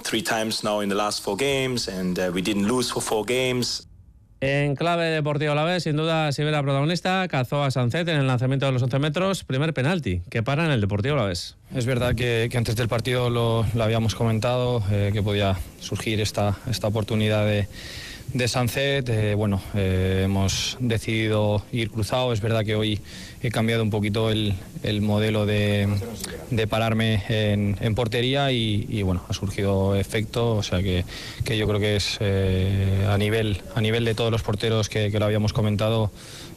3 times now in the last 4 games, and we didn't lose for 4 games. En clave deportivo Alavés, sin duda, si ve la protagonista, cazó a Sancet en el lanzamiento de los 11 metros, primer penalti que para en el Deportivo Alavés. Es verdad que antes del partido lo habíamos comentado, que podía surgir esta oportunidad de Sancet. Hemos decidido ir cruzado. Es verdad que hoy he cambiado un poquito el modelo de pararme en portería y ha surgido efecto. O sea que yo creo que es a nivel de todos los porteros que lo habíamos comentado,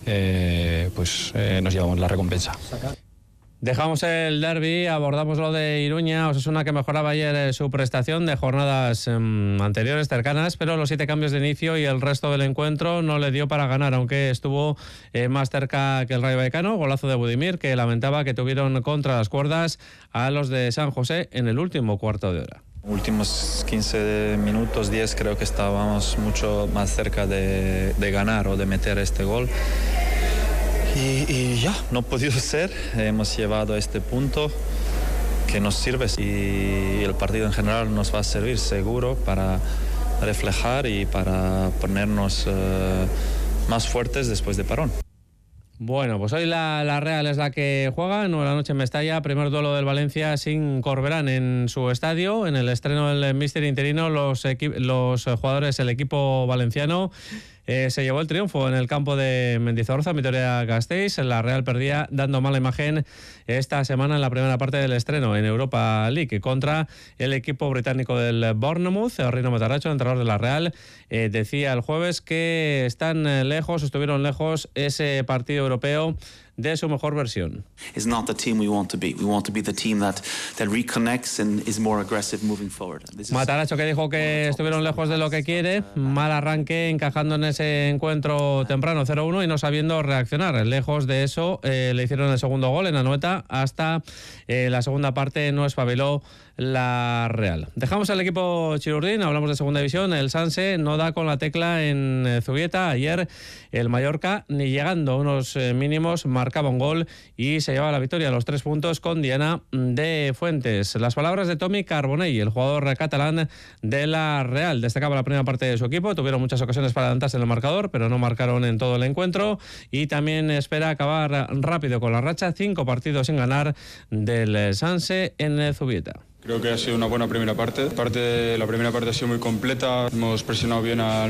nos llevamos la recompensa. Dejamos el derbi, abordamos lo de Iruña. Osasuna, que mejoraba ayer su prestación de jornadas anteriores, cercanas, pero los 7 cambios de inicio y el resto del encuentro no le dio para ganar, aunque estuvo más cerca que el Rayo Vallecano. Golazo de Budimir, que lamentaba que tuvieron contra las cuerdas a los de San José en el último cuarto de hora. Últimos 15 minutos, 10, creo que estábamos mucho más cerca de ganar o de meter este gol. Y ya, no ha podido ser. Hemos llevado a este punto que nos sirve y el partido en general nos va a servir seguro para reflejar y para ponernos más fuertes después de parón. Bueno, pues hoy la Real es la que juega, 9 de la noche en Mestalla, primer duelo del Valencia sin Corberán en su estadio. En el estreno del míster interino, los jugadores, el equipo valenciano se llevó el triunfo en el campo de Mendizorroza, Vitoria-Gasteiz. La Real perdía dando mala imagen esta semana en la primera parte del estreno en Europa League contra el equipo británico del Bournemouth. Rino Mataracho, el entrenador de la Real, decía el jueves que estuvieron lejos ese partido europeo de su mejor versión. Is not the team we want to be. We want to be the team that reconnects and is more aggressive moving forward. Mataracho, que dijo que estuvieron lejos de lo que quiere, mal arranque encajando en ese encuentro temprano 0-1 y no sabiendo reaccionar. Lejos de eso, le hicieron el segundo gol en Anoeta. Hasta la segunda parte no espabiló la Real. Dejamos al equipo chilurdín, hablamos de segunda división. El Sanse no da con la tecla en Zubieta. Ayer el Mallorca, ni llegando a unos mínimos, marcaba un gol y se llevaba la victoria a los 3 puntos con Diana de Fuentes. Las palabras de Tommy Carbonell, el jugador catalán de la Real. Destacaba la primera parte de su equipo, tuvieron muchas ocasiones para adelantarse en el marcador, pero no marcaron en todo el encuentro, y también espera acabar rápido con la racha, 5 partidos sin ganar del Sanse en Zubieta. Creo que ha sido una buena primera parte. La primera parte ha sido muy completa. Hemos presionado bien al